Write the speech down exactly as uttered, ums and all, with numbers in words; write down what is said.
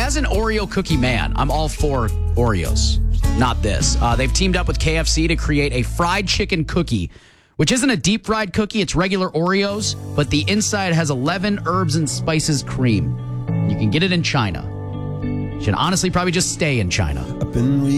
as an Oreo cookie man, I'm all for Oreos. Not this. Uh, they've teamed up with K F C to create a fried chicken cookie, which isn't a deep fried cookie. It's regular Oreos, but the inside has eleven herbs and spices cream. You can get it in China. Should honestly probably just stay in China.